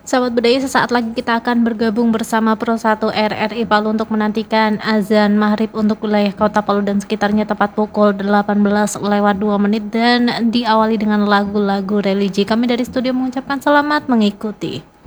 Sahabat budaya, sesaat lagi kita akan bergabung bersama Pro1 RRI Palu untuk menantikan azan maghrib untuk wilayah kota Palu dan sekitarnya tepat pukul 18:02 dan diawali dengan lagu-lagu religi. Kami dari studio mengucapkan selamat mengikuti.